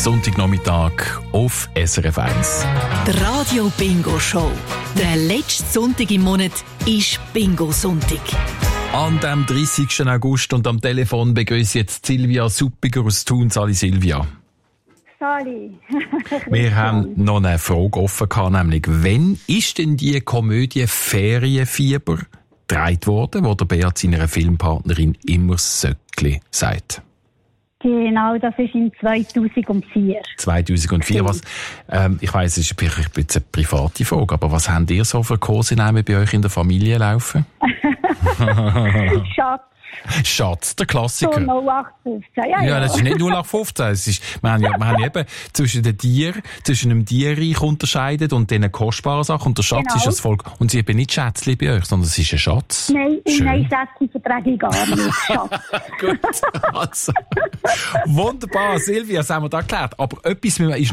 Sonntagnachmittag auf SRF 1. Die Radio Bingo Show. Der letzte Sonntag im Monat ist Bingo-Sonntag. An dem 30. August und am Telefon begrüße jetzt Silvia Suppiger aus Thun. Sali Silvia. Sali. Wir haben noch eine Frage offen gehabt, nämlich wann ist denn die Komödie Ferienfieber gedreht worden, wo der Beat seiner Filmpartnerin immer Söckli sagt? Genau, das ist in 2004. 2004, was, ich weiss, es ist vielleicht eine private Frage, aber was habt ihr so für Kosenamen bei euch in der Familie laufen? Schatz, der Klassiker. So 0815, ja, das ist nicht 0815. Es ist, wir haben eben zwischen dem Tierreich unterscheidet und den kostbaren Sachen. Und der Schatz Genau. ist das Volk. Und sie eben nicht Schätzli bei euch, sondern es ist ein Schatz. Nein, Schön. Schätzchen vertrage ich gar nicht. Schatz. Gut, also. Wunderbar, Silvia, das haben wir da geklärt. Aber etwas ist